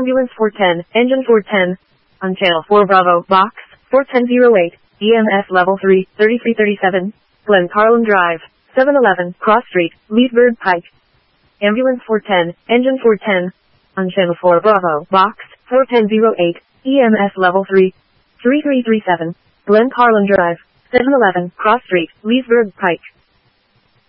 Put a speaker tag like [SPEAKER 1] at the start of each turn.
[SPEAKER 1] Ambulance 410, Engine 410. On Channel 4 Bravo, Box 41008, EMS Level 3, 3337, Glen Carlin Drive, 711, Cross Street, Leesburg Pike. Ambulance 410, Engine 410. On Channel 4 Bravo, Box 41008, EMS Level 3, 3337, Glen Carlin Drive, 711, Cross Street, Leesburg Pike.